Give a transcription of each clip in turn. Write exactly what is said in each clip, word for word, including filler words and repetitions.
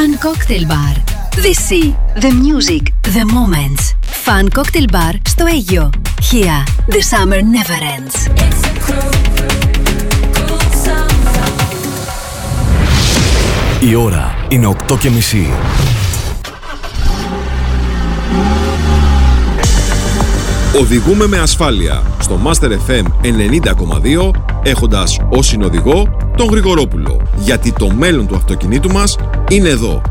Fun Cocktail Bar. The sea, the music, the moments. Fun Cocktail Bar στο Αίγυο. Here, the summer never ends. Η ώρα είναι οκτώ και μισή. Οδηγούμε με ασφάλεια στο Master εφ εμ ενενήντα κόμμα δύο, έχοντας ως συνοδηγό τον Γρηγορόπουλο. Γιατί το μέλλον του αυτοκινήτου μας είναι εδώ.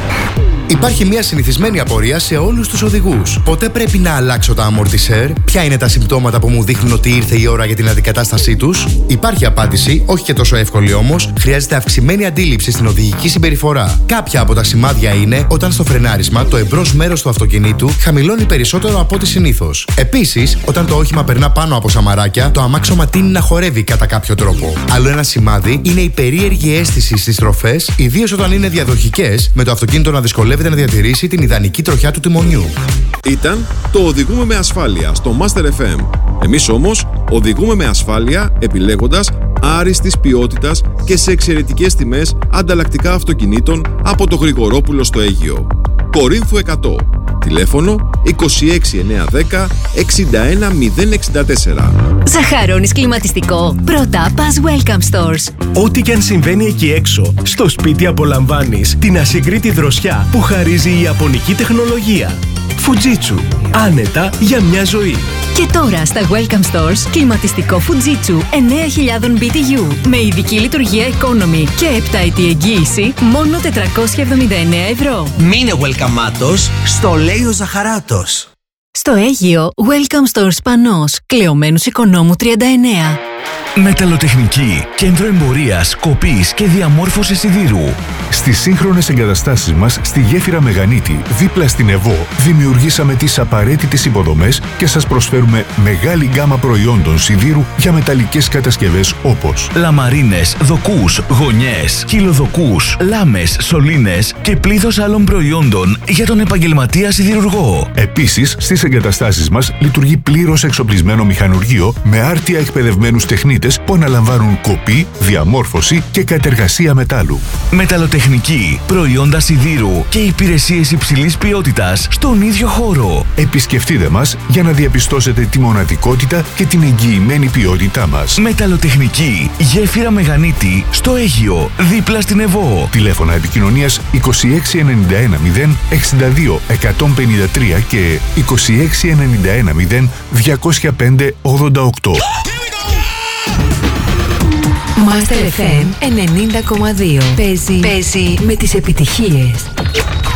Υπάρχει μια συνηθισμένη απορία σε όλους τους οδηγούς. Πότε πρέπει να αλλάξω τα αμορτισέρ? Ποια είναι τα συμπτώματα που μου δείχνουν ότι ήρθε η ώρα για την αντικατάστασή τους? Υπάρχει απάντηση, όχι και τόσο εύκολη όμως. Χρειάζεται αυξημένη αντίληψη στην οδηγική συμπεριφορά. Κάποια από τα σημάδια είναι όταν στο φρενάρισμα το εμπρός μέρος του αυτοκινήτου χαμηλώνει περισσότερο από ό,τι συνήθως. Επίσης, όταν το όχημα περνά πάνω από σαμαράκια, το αμάξωμα τείνει να χορεύει κατά κάποιο τρόπο. Άλλο ένα σημάδι είναι η περίεργη αίσθηση στις τροφές, ιδίως όταν είναι διαδοχικές, με το αυτοκίνητο να δυσκολεύεται να διατηρήσει την ιδανική τροχιά του τιμονιού. Ήταν το Οδηγούμε με ασφάλεια στο Master εφ εμ. Εμείς όμως οδηγούμε με ασφάλεια επιλέγοντας άριστης ποιότητας και σε εξαιρετικές τιμές ανταλλακτικά αυτοκινήτων από το Γρηγορόπουλο στο Αίγυο. Κορίνθου εκατό. Τηλέφωνο είκοσι έξι εννιακόσια δέκα εξήντα ένα μηδέν εξήντα τέσσερα. Ζαχαρώνεις κλιματιστικό? Πρώτα πας Welcome Stores. Ό,τι και αν συμβαίνει εκεί έξω, στο σπίτι απολαμβάνεις την ασυγκρίτη δροσιά που χαρίζει η ιαπωνική τεχνολογία. Fujitsu. Άνετα για μια ζωή. Και τώρα στα Welcome Stores, κλιματιστικό Fujitsu εννέα χιλιάδες μπι τι γιου με ειδική λειτουργία economy και επτάετη εγγύηση μόνο τετρακόσια εβδομήντα εννέα ευρώ. Μείνε welcome-άτος, στο λέει ο Ζαχαράτος. Στο Αίγυο, Welcome Stores Πανός, Κλεωμένους Οικονόμου τριάντα εννέα. Μεταλλοτεχνική, κέντρο εμπορίας, κοπής και διαμόρφωσης σιδήρου. Στις σύγχρονες εγκαταστάσεις μας στη γέφυρα Μεγανίτη, δίπλα στην ΕΒΟ, δημιουργήσαμε τις απαραίτητες υποδομές και σας προσφέρουμε μεγάλη γκάμα προϊόντων σιδήρου για μεταλλικές κατασκευές όπως λαμαρίνες, δοκούς, γωνιές, χιλοδοκούς, λάμες, σωλήνες και πλήθος άλλων προϊόντων για τον επαγγελματία σιδηρουργό. Επίσης, στις εγκαταστάσεις μας λειτουργεί πλήρως εξοπλισμένο μηχανουργείο με άρτια εκπαιδευμένους τεχνίτες που αναλαμβάνουν κοπή, διαμόρφωση και κατεργασία μετάλλου. Μεταλλοτεχνική, προϊόντα σιδήρου και υπηρεσίες υψηλής ποιότητας στον ίδιο χώρο. Επισκεφτείτε μας για να διαπιστώσετε τη μοναδικότητα και την εγγυημένη ποιότητά μας. Μεταλλοτεχνική, γέφυρα Μεγανίτη, στο Αίγυο, δίπλα στην ΕΒΟ. Τηλέφωνα επικοινωνίας είκοσι έξι ενενήντα ένα μηδέν εξήντα δύο εκατόν πενήντα τρία και είκοσι έξι ενενήντα ένα μηδέν διακόσια πέντε ογδόντα οκτώ. Master εφ εμ ενενήντα κόμμα δύο. Παίζει, Παίζει με τις επιτυχίες.